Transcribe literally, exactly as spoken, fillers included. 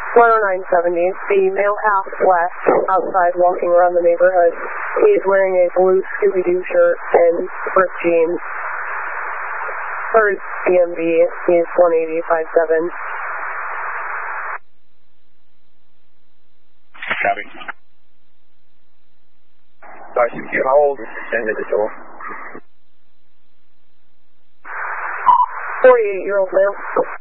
one oh nine seventy, the male half west, outside walking around the neighborhood. He's wearing a blue Scooby-Doo shirt and ripped jeans. Third D M V, he's one eighty, five seven. Copy. Sorry, how old is this individual? forty-eight-year-old male.